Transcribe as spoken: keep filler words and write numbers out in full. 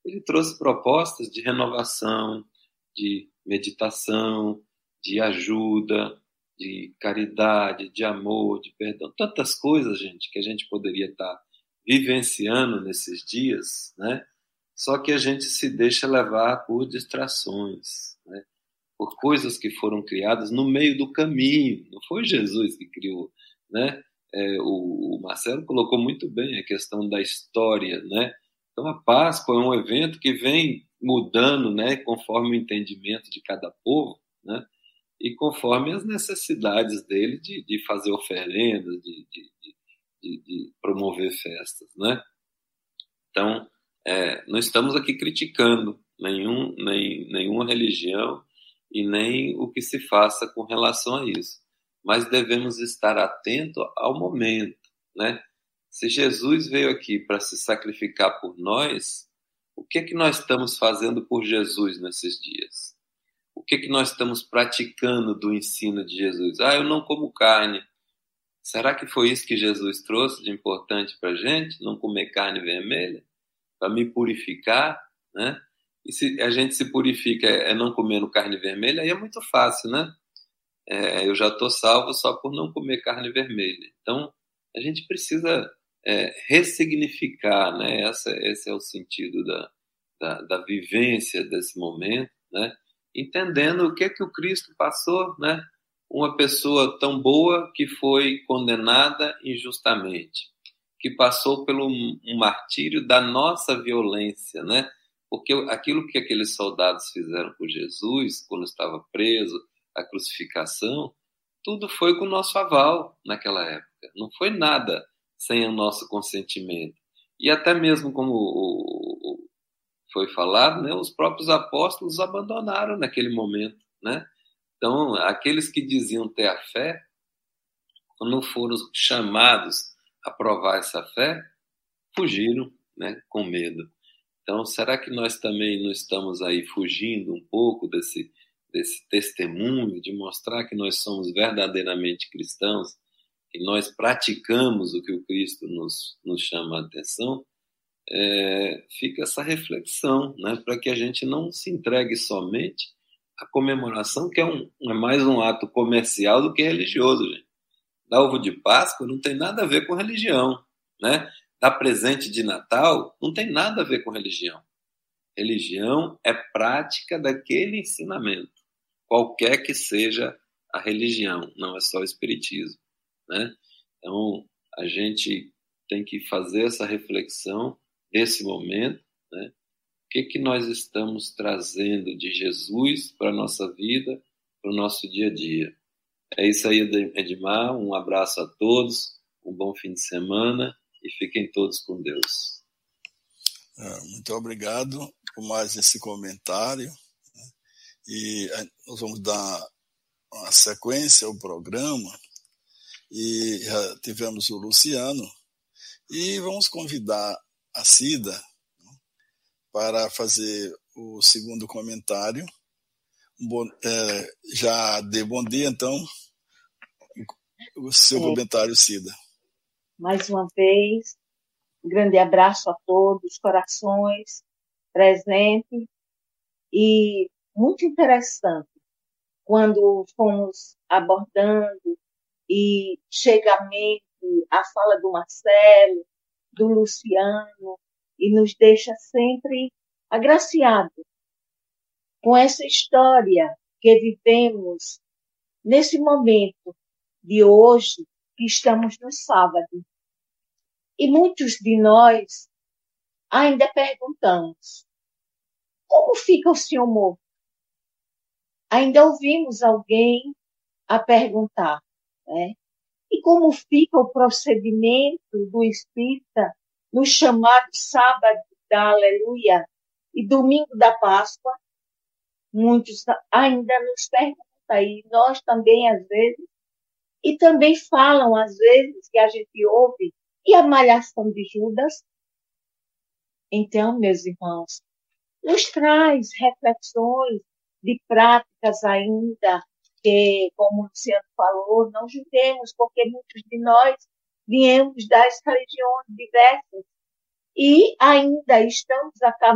ele trouxe propostas de renovação, de meditação, de ajuda, de caridade, de amor, de perdão, tantas coisas, gente, que a gente poderia estar vivenciando nesses dias, né? Só que a gente se deixa levar por distrações, né? Por coisas que foram criadas no meio do caminho. Não foi Jesus que criou, né? É, o, o Marcelo colocou muito bem a questão da história, né? Então a Páscoa é um evento que vem mudando, né, conforme o entendimento de cada povo, né? E conforme as necessidades dele de, de fazer oferendas, de, de, de, de promover festas, né? Então, é, não estamos aqui criticando nenhum, nem, nenhuma religião e nem o que se faça com relação a isso, mas devemos estar atentos ao momento, né? Se Jesus veio aqui para se sacrificar por nós, o que é que nós estamos fazendo por Jesus nesses dias? O que é que nós estamos praticando do ensino de Jesus? Ah, eu não como carne. Será que foi isso que Jesus trouxe de importante para a gente? Não comer carne vermelha? Para me purificar, né? E se a gente se purifica é não comendo carne vermelha, aí é muito fácil, né? É, eu já estou salvo só por não comer carne vermelha. Então, a gente precisa é, ressignificar, né? Essa, esse é o sentido da, da, da vivência desse momento, né? Entendendo o que é que o Cristo passou, né? Uma pessoa tão boa que foi condenada injustamente, que passou pelo um martírio da nossa violência, né? Porque aquilo que aqueles soldados fizeram com Jesus, quando estava preso, a crucificação, tudo foi com o nosso aval naquela época. Não foi nada sem o nosso consentimento. E até mesmo como foi falado, né, os próprios apóstolos abandonaram naquele momento, né? Então, aqueles que diziam ter a fé, quando foram chamados a provar essa fé, fugiram, né, com medo. Então, será que nós também não estamos aí fugindo um pouco desse, desse testemunho, de mostrar que nós somos verdadeiramente cristãos, que nós praticamos o que o Cristo nos, nos chama a atenção? É, fica essa reflexão, né, para que a gente não se entregue somente à comemoração, que é, um, é mais um ato comercial do que religioso, gente. Dar ovo de Páscoa não tem nada a ver com religião, né? Dar presente de Natal não tem nada a ver com religião. Religião é prática daquele ensinamento, qualquer que seja a religião, não é só o espiritismo, né? Então, a gente tem que fazer essa reflexão nesse momento, né? O que, que nós estamos trazendo de Jesus para a nossa vida, para o nosso dia a dia. É isso aí, Edmar. Um abraço a todos, um bom fim de semana e fiquem todos com Deus. Muito obrigado por mais esse comentário. E nós vamos dar uma sequência ao programa. E já tivemos o Luciano. E vamos convidar a Cida para fazer o segundo comentário. Um bom, é, já dê bom dia, então, o seu é, comentário, Cida. Mais uma vez, um grande abraço a todos, corações presentes, e muito interessante quando fomos abordando e chega à mente a fala do Marcelo, do Luciano, e nos deixa sempre agraciado com essa história que vivemos nesse momento de hoje, que estamos no sábado. E muitos de nós ainda perguntamos, como fica o senhor morto? Ainda ouvimos alguém a perguntar, né? E como fica o procedimento do espírita no chamado sábado da Aleluia e domingo da Páscoa? Muitos ainda nos perguntam, e nós também, às vezes, e também falam, às vezes, que a gente ouve, e a malhação de Judas? Então, meus irmãos, nos traz reflexões de práticas ainda, que, como o Luciano falou, não julguemos, porque muitos de nós viemos das religiões diversas e ainda estamos a